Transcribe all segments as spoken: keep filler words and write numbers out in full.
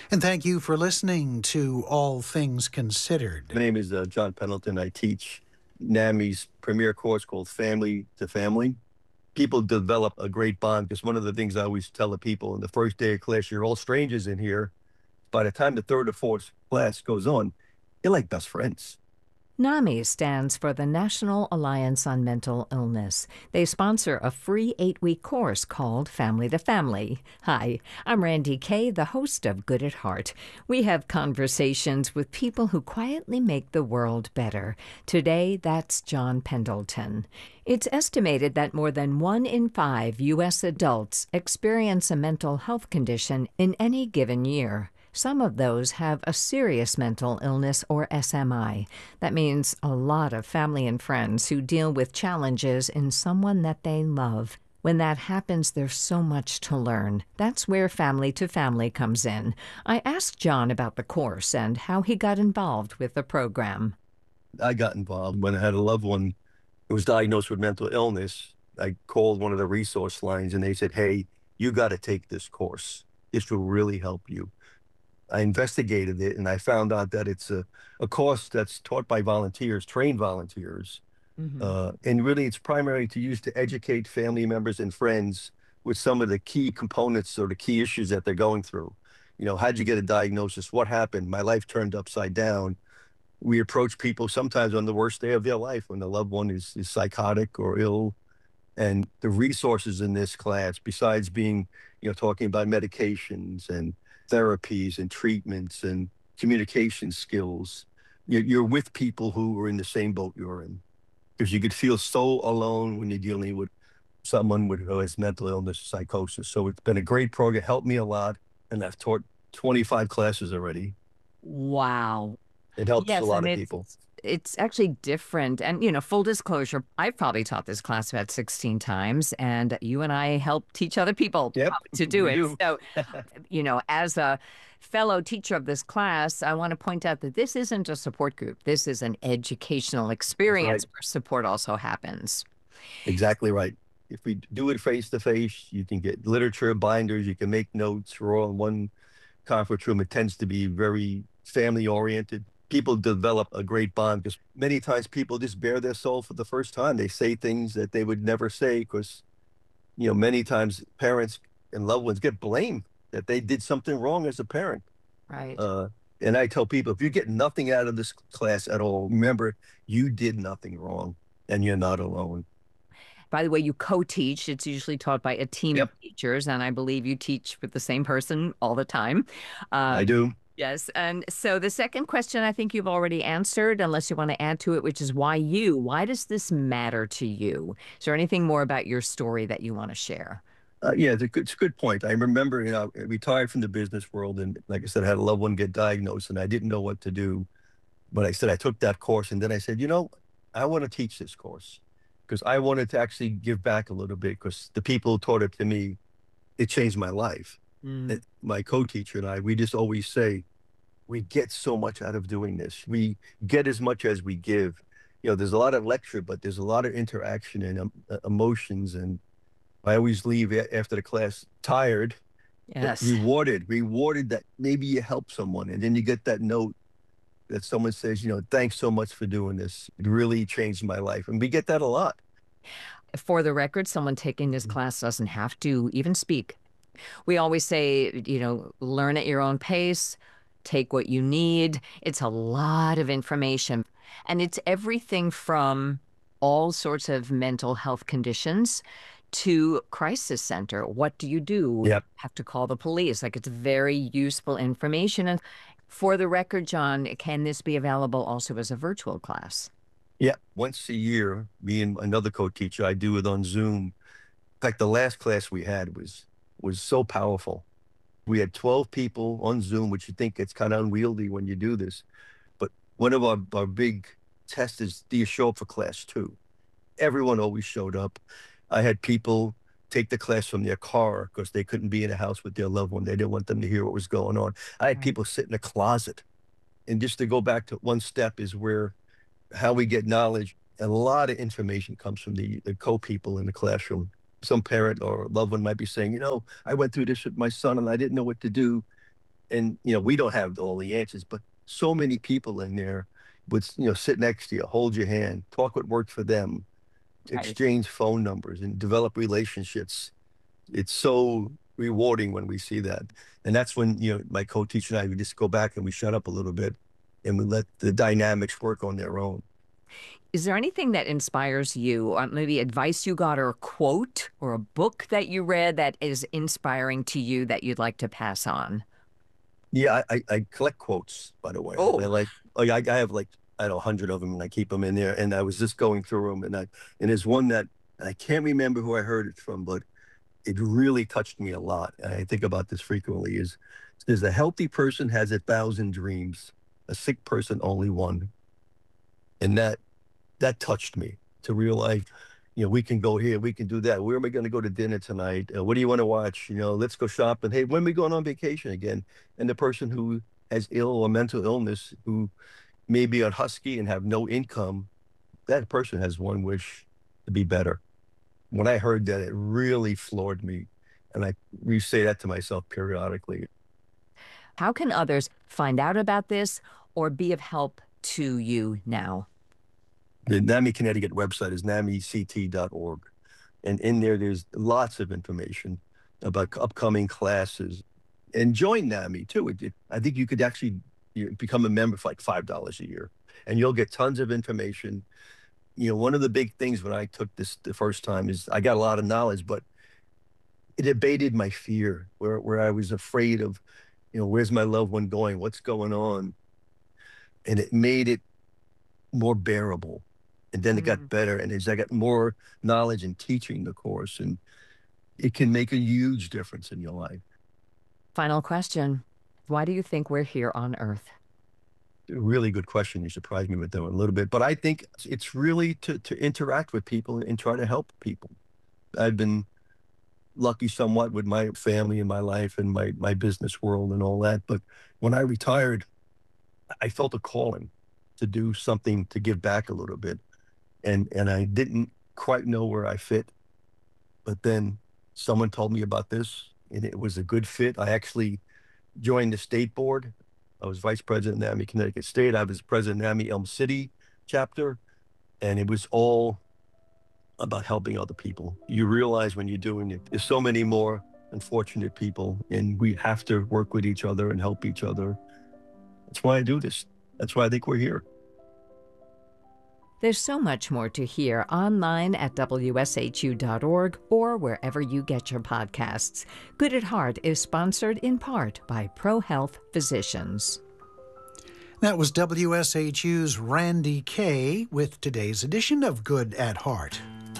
And thank you for listening to All Things Considered. My name is uh, John Pendleton. I teach NAMI's premier course called Family to Family. People develop a great bond because one of the things I always tell the people in the first day of class, you're all strangers in here. By the time the third or fourth class goes on, you're like best friends. NAMI stands for the National Alliance on Mental Illness. They sponsor a free eight-week course called Family to Family. Hi, I'm Randy Kay, the host of Good at Heart. We have conversations with people who quietly make the world better. Today, that's John Pendleton. It's estimated that more than one in five U S adults experience a mental health condition in any given year. Some of those have a serious mental illness or S M I. That means a lot of family and friends who deal with challenges in someone that they love. When that happens, there's so much to learn. That's where Family to Family comes in. I asked John about the course and how he got involved with the program. I got involved when I had a loved one who was diagnosed with mental illness. I called one of the resource lines and they said, hey, you got to take this course. This will really help you. I investigated it and I found out that it's a, a course that's taught by volunteers, trained volunteers. Mm-hmm. Uh, and really it's primarily to use to educate family members and friends with some of the key components or the key issues that they're going through. You know, how'd you get a diagnosis? What happened? My life turned upside down. We approach people sometimes on the worst day of their life when the loved one is, is psychotic or ill. And the resources in this class, besides being, you know, talking about medications and therapies and treatments and communication skills, you're, you're with people who are in the same boat you're in. Because you could feel so alone when you're dealing with someone with who has mental illness, psychosis. So it's been a great program, helped me a lot. And I've taught twenty-five classes already. Wow. It helps Yes, a lot and of it's, people. it's actually different. And, you know, full disclosure, I've probably taught this class about sixteen times, and you and I help teach other people Yep, how to do we it. do. So, you know, as a fellow teacher of this class, I want to point out that this isn't a support group. This is an educational experience Right. where support also happens. Exactly right. If we do it face to face, you can get literature binders, you can make notes. We're all in one conference room. It tends to be very family oriented. People develop a great bond because many times people just bare their soul for the first time. They say things that they would never say because, you know, many times parents and loved ones get blamed that they did something wrong as a parent. Right. Uh, and I tell people, if you get nothing out of this class at all, remember you did nothing wrong and you're not alone. By the way, you co-teach. It's usually taught by a team Yep, of teachers, and I believe you teach with the same person all the time. Uh, I do. Yes. And so the second question I think you've already answered, unless you want to add to it, which is why you? Why does this matter to you? Is there anything more about your story that you want to share? Uh, yeah, it's a good, it's a good point. I remember, you know, I retired from the business world, and like I said, I had a loved one get diagnosed, and I didn't know what to do. But I said I took that course, and then I said, you know, I want to teach this course because I wanted to actually give back a little bit because the people who taught it to me, it changed my life. Mm. It- my co-teacher and I, we just always say we get so much out of doing this. We get as much as we give. You know, there's a lot of lecture, but there's a lot of interaction and um, uh, emotions. And I always leave a- after the class tired, but Yes. rewarded, rewarded that maybe you help someone. And then you get that note that someone says, you know, thanks so much for doing this. It really changed my life. And we get that a lot. For the record, someone taking this class doesn't have to even speak. We always say, you know, learn at your own pace, take what you need. It's a lot of information. And it's everything from all sorts of mental health conditions to crisis center. What do you do? Yep. Have to call the police. Like, it's very useful information. And for the record, John, can this be available also as a virtual class? Yeah. Once a year, me and another co-teacher, I do it on Zoom. In fact, the last class we had was was so powerful. We had twelve people on Zoom, which you think it's kind of unwieldy when you do this. But one of our, our big tests is, do you show up for class two? Everyone always showed up. I had people take the class from their car because they couldn't be in a house with their loved one. They didn't want them to hear what was going on. I had Right. people sit in a closet. And just to go back to one step is where how we get knowledge. A lot of information comes from the, the co-people in the classroom. Some parent or loved one might be saying, you know, I went through this with my son and I didn't know what to do. And, you know, we don't have all the answers, but so many people in there would, you know, sit next to you, hold your hand, talk what worked for them, Right. exchange phone numbers and develop relationships. It's so rewarding when we see that. And that's when, you know, my co-teacher and I, we just go back and we shut up a little bit and we let the dynamics work on their own. Is there anything that inspires you, or maybe advice you got, or a quote, or a book that you read that is inspiring to you that you'd like to pass on? Yeah, I, I, I collect quotes, by the way. Oh. I like, like I, I have like, I don't know, a hundred of them, and I keep them in there. And I was just going through them, and I, and there's one that I can't remember who I heard it from, but it really touched me a lot. And I think about this frequently. Is, is a healthy person has a thousand dreams, a sick person only one. And that, that touched me to realize, you know, we can go here, we can do that. Where am I going to go to dinner tonight? Uh, what do you want to watch? You know, let's go shopping. Hey, when are we going on vacation again? And the person who has ill or mental illness, who may be on Husky and have no income, that person has one wish: to be better. When I heard that, it really floored me. And I re-say that to myself periodically. How can others find out about this or be of help to you now? The NAMI Connecticut website is nami c t dot org. And in there, there's lots of information about upcoming classes. And join NAMI too. It, it, I think you could actually you know, become a member for like five dollars a year. And you'll get tons of information. You know, one of the big things when I took this the first time is I got a lot of knowledge, but it abated my fear where, where I was afraid of, you know, where's my loved one going? What's going on? And it made it more bearable. And then it got Mm. better. And as I got more knowledge in teaching the course, and it can make a huge difference in your life. Final question. Why do you think we're here on Earth? A really good question. You surprised me with that one a little bit. But I think it's really to, to interact with people and try to help people. I've been lucky somewhat with my family and my life and my, my business world and all that. But when I retired, I felt a calling to do something to give back a little bit. And, and I didn't quite know where I fit. But then someone told me about this, and it was a good fit. I actually joined the state board. I was vice president of NAMI Connecticut State. I was president of NAMI Elm City chapter. And it was all about helping other people. You realize when you're doing it, there's so many more unfortunate people, and we have to work with each other and help each other. That's why I do this. That's why I think we're here. There's so much more to hear online at w s h u dot org or wherever you get your podcasts. Good at Heart is sponsored in part by ProHealth Physicians. That was W S H U's Randy Kay with today's edition of Good at Heart.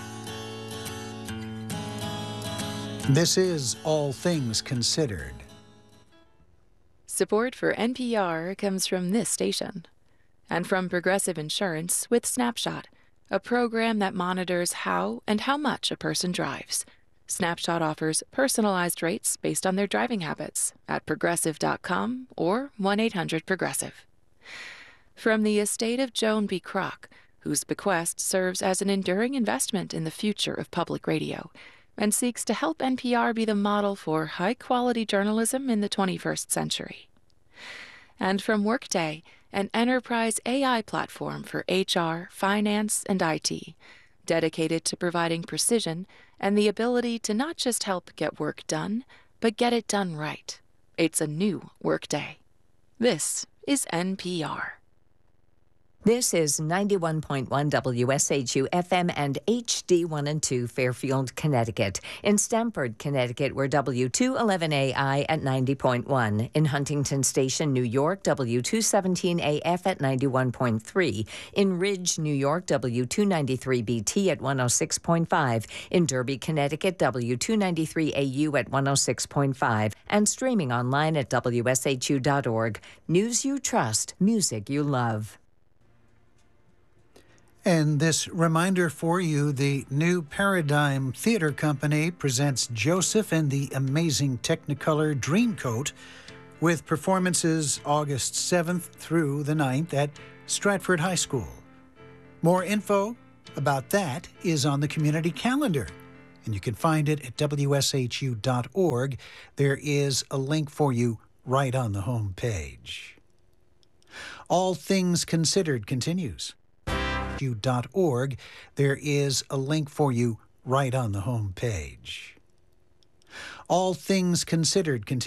This is All Things Considered. Support for N P R comes from this station and from Progressive Insurance with Snapshot, a program that monitors how and how much a person drives. Snapshot offers personalized rates based on their driving habits at progressive dot com or one eight hundred progressive. From the estate of Joan B. Kroc, whose bequest serves as an enduring investment in the future of public radio and seeks to help N P R be the model for high-quality journalism in the twenty-first century. And from Workday, an enterprise A I platform for H R, finance, and I T, dedicated to providing precision and the ability to not just help get work done, but get it done right. It's a new Workday. This is N P R. This is ninety-one point one W S H U F M and H D one and two Fairfield, Connecticut. In Stamford, Connecticut, we're W two eleven A I at ninety point one. In Huntington Station, New York, W two seventeen A F at ninety-one point three. In Ridge, New York, W two ninety-three B T at one oh six point five. In Derby, Connecticut, W two ninety-three A U at one oh six point five. And streaming online at W S H U dot org. News you trust, music you love. And this reminder for you, the new Paradigm Theater Company presents Joseph and the Amazing Technicolor Dreamcoat with performances August seventh through the ninth at Stratford High School. More info about that is on the community calendar, and you can find it at W S H U dot org. There is a link for you right on the home page. All Things Considered continues. you dot org. There is a link for you right on the home page. All Things Considered continues.